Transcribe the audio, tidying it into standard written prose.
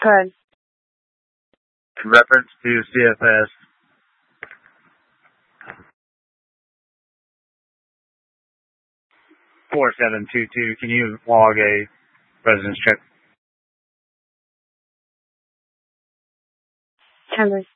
Good. Reference to CFS 4722, can you log a residence check? Henry.